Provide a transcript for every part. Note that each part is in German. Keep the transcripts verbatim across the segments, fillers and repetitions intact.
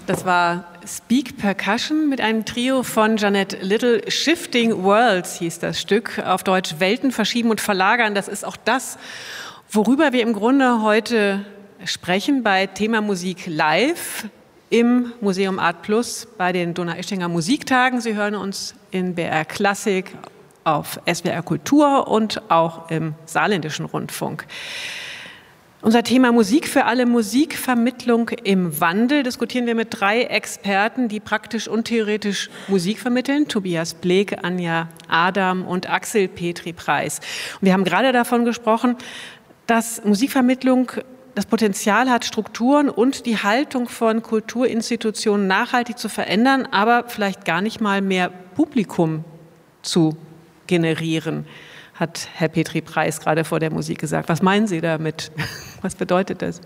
Das war Speak Percussion mit einem Trio von Jeanette Little. Shifting Worlds hieß das Stück, auf Deutsch Welten verschieben und verlagern. Das ist auch das, worüber wir im Grunde heute sprechen bei Thema Musik live im Museum Art Plus bei den Donau-Eschinger Musiktagen. Sie hören uns in B R Klassik, auf S W R Kultur und auch im Saarländischen Rundfunk. Unser Thema Musik für alle, Musikvermittlung im Wandel, diskutieren wir mit drei Experten, die praktisch und theoretisch Musik vermitteln. Tobias Bleek, Anja Adam und Axel Petri-Preis. Und wir haben gerade davon gesprochen, dass Musikvermittlung das Potenzial hat, Strukturen und die Haltung von Kulturinstitutionen nachhaltig zu verändern, aber vielleicht gar nicht mal mehr Publikum zu generieren, hat Herr Petri-Preis gerade vor der Musik gesagt. Was meinen Sie damit? Was bedeutet das?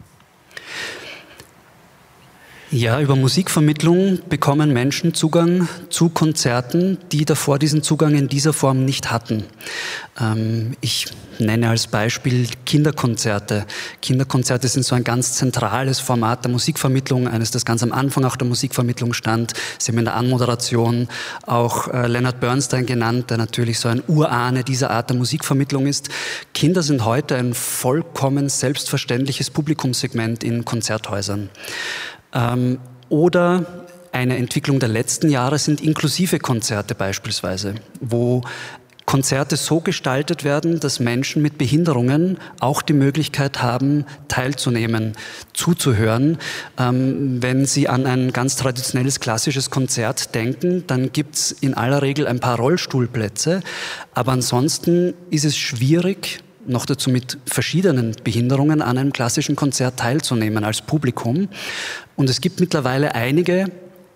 Ja, über Musikvermittlung bekommen Menschen Zugang zu Konzerten, die davor diesen Zugang in dieser Form nicht hatten. Ähm, ich nenne als Beispiel Kinderkonzerte. Kinderkonzerte sind so ein ganz zentrales Format der Musikvermittlung, eines, das ganz am Anfang auch der Musikvermittlung stand. Sie haben in der Anmoderation auch äh, Leonard Bernstein genannt, der natürlich so ein Urahne dieser Art der Musikvermittlung ist. Kinder sind heute ein vollkommen selbstverständliches Publikumssegment in Konzerthäusern. Ähm, oder eine Entwicklung der letzten Jahre sind inklusive Konzerte beispielsweise, wo Konzerte so gestaltet werden, dass Menschen mit Behinderungen auch die Möglichkeit haben, teilzunehmen, zuzuhören. Ähm, wenn Sie an ein ganz traditionelles klassisches Konzert denken, dann gibt's in aller Regel ein paar Rollstuhlplätze, aber ansonsten ist es schwierig, noch dazu mit verschiedenen Behinderungen an einem klassischen Konzert teilzunehmen als Publikum. Und es gibt mittlerweile einige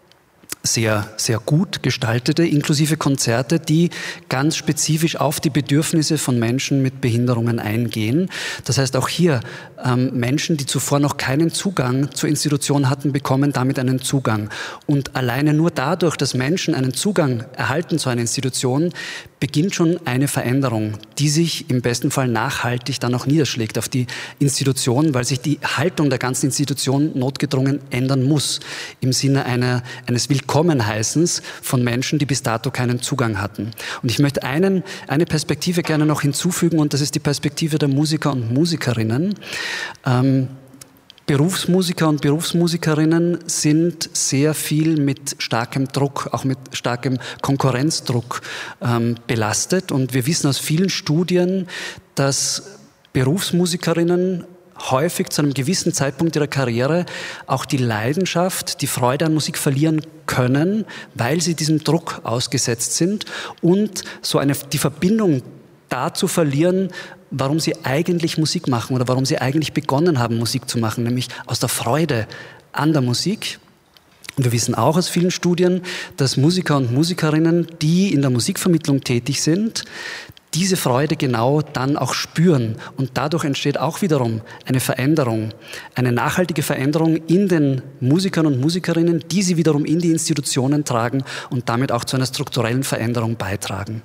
sehr, sehr gut gestaltete, inklusive Konzerte, die ganz spezifisch auf die Bedürfnisse von Menschen mit Behinderungen eingehen. Das heißt, auch hier ähm, Menschen, die zuvor noch keinen Zugang zur Institution hatten, bekommen damit einen Zugang. Und alleine nur dadurch, dass Menschen einen Zugang erhalten zu einer Institution, beginnt schon eine Veränderung, die sich im besten Fall nachhaltig dann auch niederschlägt auf die Institution, weil sich die Haltung der ganzen Institution notgedrungen ändern muss, im Sinne einer, eines Willkommenheißens von Menschen, die bis dato keinen Zugang hatten. Und ich möchte einen, eine Perspektive gerne noch hinzufügen, und das ist die Perspektive der Musiker und Musikerinnen. Ähm, Berufsmusiker und Berufsmusikerinnen sind sehr viel mit starkem Druck, auch mit starkem Konkurrenzdruck ähm, belastet. Und wir wissen aus vielen Studien, dass Berufsmusikerinnen häufig zu einem gewissen Zeitpunkt ihrer Karriere auch die Leidenschaft, die Freude an Musik verlieren können, weil sie diesem Druck ausgesetzt sind und so eine, die Verbindung dazu verlieren, warum sie eigentlich Musik machen oder warum sie eigentlich begonnen haben, Musik zu machen, nämlich aus der Freude an der Musik. Und wir wissen auch aus vielen Studien, dass Musiker und Musikerinnen, die in der Musikvermittlung tätig sind, diese Freude genau dann auch spüren. Und dadurch entsteht auch wiederum eine Veränderung, eine nachhaltige Veränderung in den Musikern und Musikerinnen, die sie wiederum in die Institutionen tragen und damit auch zu einer strukturellen Veränderung beitragen.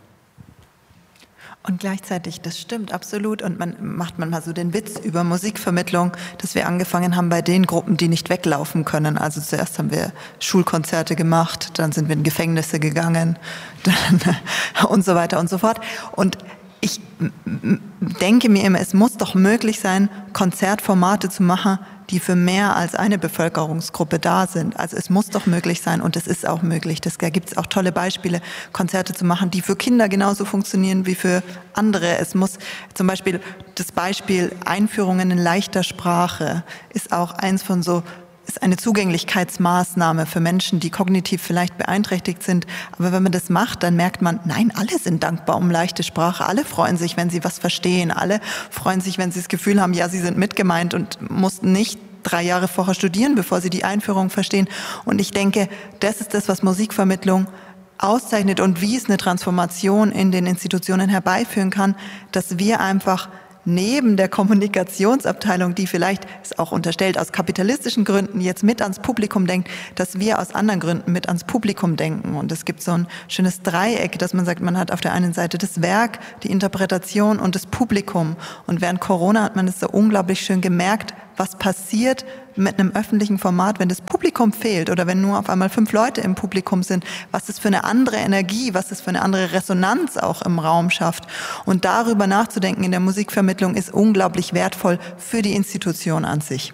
Und gleichzeitig, das stimmt absolut, und man macht manchmal so den Witz über Musikvermittlung, dass wir angefangen haben bei den Gruppen, die nicht weglaufen können. Also zuerst haben wir Schulkonzerte gemacht, dann sind wir in Gefängnisse gegangen, dann und so weiter und so fort. Und ich denke mir immer, es muss doch möglich sein, Konzertformate zu machen, die für mehr als eine Bevölkerungsgruppe da sind. Also es muss doch möglich sein, und es ist auch möglich. Da gibt es auch tolle Beispiele, Konzerte zu machen, die für Kinder genauso funktionieren wie für andere. Es muss zum Beispiel das Beispiel Einführungen in leichter Sprache ist auch eins von so, ist eine Zugänglichkeitsmaßnahme für Menschen, die kognitiv vielleicht beeinträchtigt sind. Aber wenn man das macht, dann merkt man, nein, alle sind dankbar um leichte Sprache. Alle freuen sich, wenn sie was verstehen. Alle freuen sich, wenn sie das Gefühl haben, ja, sie sind mitgemeint und mussten nicht drei Jahre vorher studieren, bevor sie die Einführung verstehen. Und ich denke, das ist das, was Musikvermittlung auszeichnet und wie es eine Transformation in den Institutionen herbeiführen kann, dass wir einfach neben der Kommunikationsabteilung, die vielleicht, ist auch unterstellt, aus kapitalistischen Gründen jetzt mit ans Publikum denkt, dass wir aus anderen Gründen mit ans Publikum denken. Und es gibt so ein schönes Dreieck, dass man sagt, man hat auf der einen Seite das Werk, die Interpretation und das Publikum. Und während Corona hat man es so unglaublich schön gemerkt, was passiert mit einem öffentlichen Format, wenn das Publikum fehlt oder wenn nur auf einmal fünf Leute im Publikum sind, was das für eine andere Energie, was das für eine andere Resonanz auch im Raum schafft. Und darüber nachzudenken in der Musikvermittlung ist unglaublich wertvoll für die Institution an sich.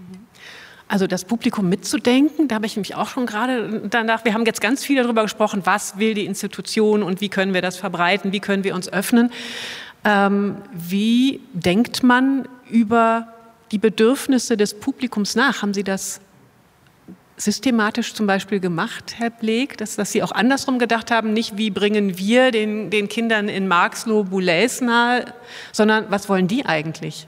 Also das Publikum mitzudenken, da habe ich mich auch schon gerade danach, wir haben jetzt ganz viel darüber gesprochen, was will die Institution und wie können wir das verbreiten, wie können wir uns öffnen. Ähm, wie denkt man über die Bedürfnisse des Publikums nach? Haben Sie das systematisch zum Beispiel gemacht, Herr Bleek, dass, dass Sie auch andersrum gedacht haben, nicht wie bringen wir den, den Kindern in Marxloh Boulez nahe, sondern was wollen die eigentlich?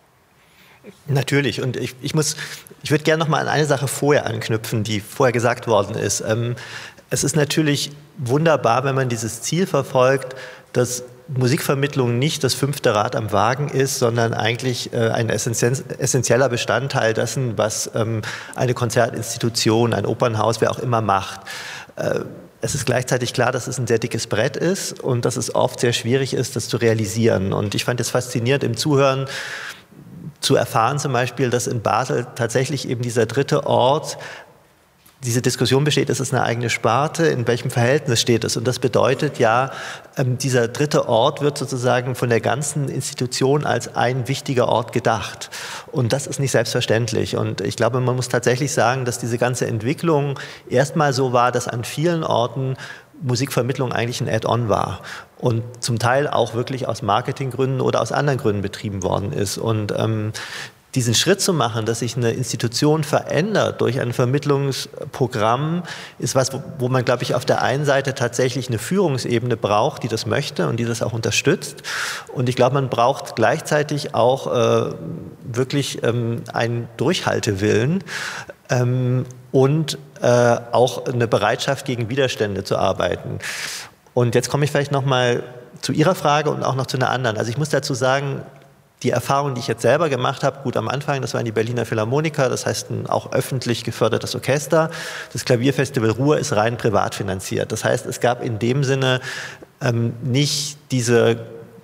Natürlich, und ich, ich muss, ich würde gerne noch mal an eine Sache vorher anknüpfen, die vorher gesagt worden ist. Ähm, es ist natürlich wunderbar, wenn man dieses Ziel verfolgt, dass Musikvermittlung nicht das fünfte Rad am Wagen ist, sondern eigentlich äh, ein essentieller Bestandteil dessen, was ähm, eine Konzertinstitution, ein Opernhaus, wer auch immer macht. Äh, Es ist gleichzeitig klar, dass es ein sehr dickes Brett ist und dass es oft sehr schwierig ist, das zu realisieren. Und ich fand es faszinierend im Zuhören zu erfahren zum Beispiel, dass in Basel tatsächlich eben dieser dritte Ort, diese Diskussion besteht, ist es eine eigene Sparte, in welchem Verhältnis steht es? Und das bedeutet ja, dieser dritte Ort wird sozusagen von der ganzen Institution als ein wichtiger Ort gedacht. Und das ist nicht selbstverständlich. Und ich glaube, man muss tatsächlich sagen, dass diese ganze Entwicklung erstmal so war, dass an vielen Orten Musikvermittlung eigentlich ein Add-on war und zum Teil auch wirklich aus Marketinggründen oder aus anderen Gründen betrieben worden ist. Und ähm, diesen Schritt zu machen, dass sich eine Institution verändert durch ein Vermittlungsprogramm, ist was, wo, wo man, glaube ich, auf der einen Seite tatsächlich eine Führungsebene braucht, die das möchte und die das auch unterstützt. Und ich glaube, man braucht gleichzeitig auch äh, wirklich ähm, einen Durchhaltewillen ähm, und äh, auch eine Bereitschaft, gegen Widerstände zu arbeiten. Und jetzt komme ich vielleicht noch mal zu Ihrer Frage und auch noch zu einer anderen. Also ich muss dazu sagen, die Erfahrung, die ich jetzt selber gemacht habe, gut am Anfang, das waren die Berliner Philharmoniker, das heißt ein auch öffentlich gefördertes Orchester. Das Klavierfestival Ruhr ist rein privat finanziert. Das heißt, es gab in dem Sinne ähm, nicht diese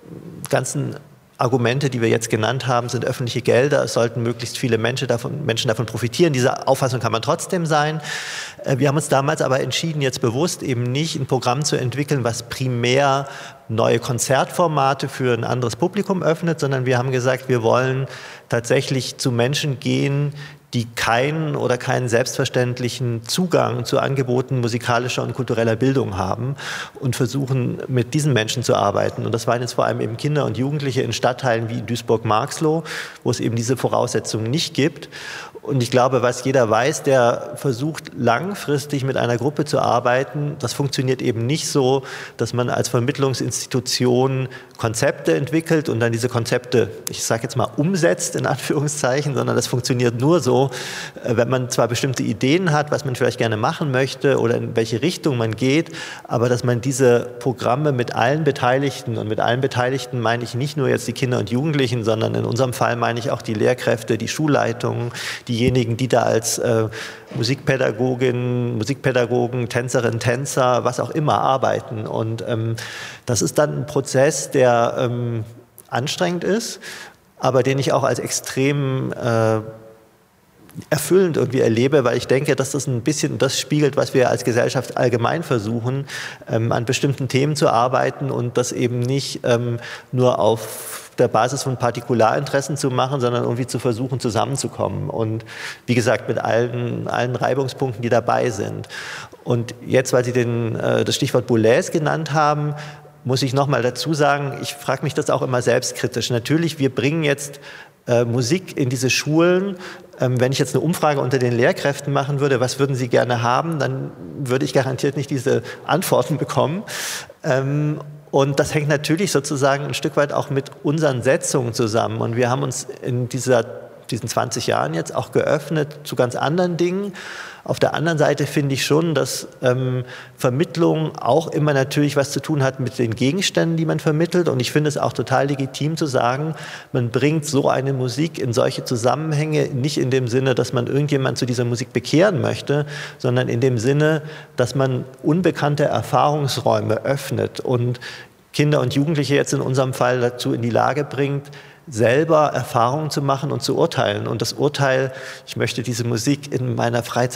ganzen Argumente, die wir jetzt genannt haben, sind öffentliche Gelder. Es sollten möglichst viele Menschen davon, Menschen davon profitieren. Diese Auffassung kann man trotzdem sein. Wir haben uns damals aber entschieden, jetzt bewusst eben nicht ein Programm zu entwickeln, was primär neue Konzertformate für ein anderes Publikum öffnet, sondern wir haben gesagt, wir wollen tatsächlich zu Menschen gehen, die keinen oder keinen selbstverständlichen Zugang zu Angeboten musikalischer und kultureller Bildung haben und versuchen, mit diesen Menschen zu arbeiten. Und das waren jetzt vor allem eben Kinder und Jugendliche in Stadtteilen wie in Duisburg-Marxloh, wo es eben diese Voraussetzungen nicht gibt. Und ich glaube, was jeder weiß, der versucht, langfristig mit einer Gruppe zu arbeiten, das funktioniert eben nicht so, dass man als Vermittlungsinstitution Konzepte entwickelt und dann diese Konzepte, ich sage jetzt mal, umsetzt, in Anführungszeichen, sondern das funktioniert nur so, wenn man zwar bestimmte Ideen hat, was man vielleicht gerne machen möchte oder in welche Richtung man geht, aber dass man diese Programme mit allen Beteiligten, und mit allen Beteiligten meine ich nicht nur jetzt die Kinder und Jugendlichen, sondern in unserem Fall meine ich auch die Lehrkräfte, die Schulleitungen, diejenigen, die da als äh, Musikpädagogin, Musikpädagogen, Tänzerinnen, Tänzer, was auch immer arbeiten. Und ähm, das ist dann ein Prozess, der ähm, anstrengend ist, aber den ich auch als extrem äh, erfüllend irgendwie erlebe, weil ich denke, dass das ein bisschen das spiegelt, was wir als Gesellschaft allgemein versuchen, ähm, an bestimmten Themen zu arbeiten und das eben nicht ähm, nur auf der Basis von Partikularinteressen zu machen, sondern irgendwie zu versuchen, zusammenzukommen. Und wie gesagt, mit allen, allen Reibungspunkten, die dabei sind. Und jetzt, weil Sie den, äh, das Stichwort Boulez genannt haben, muss ich noch mal dazu sagen, ich frage mich das auch immer selbstkritisch. Natürlich, wir bringen jetzt äh, Musik in diese Schulen. Ähm, wenn ich jetzt eine Umfrage unter den Lehrkräften machen würde, was würden Sie gerne haben, dann würde ich garantiert nicht diese Antworten bekommen. Ähm, Und das hängt natürlich sozusagen ein Stück weit auch mit unseren Setzungen zusammen. Und wir haben uns in dieser, diesen zwanzig Jahren jetzt auch geöffnet zu ganz anderen Dingen. Auf der anderen Seite finde ich schon, dass ähm, Vermittlung auch immer natürlich was zu tun hat mit den Gegenständen, die man vermittelt. Und ich finde es auch total legitim zu sagen, man bringt so eine Musik in solche Zusammenhänge, nicht in dem Sinne, dass man irgendjemand zu dieser Musik bekehren möchte, sondern in dem Sinne, dass man unbekannte Erfahrungsräume öffnet und Kinder und Jugendliche jetzt in unserem Fall dazu in die Lage bringt, selber Erfahrungen zu machen und zu urteilen. Und das Urteil, ich möchte diese Musik in meiner Freizeit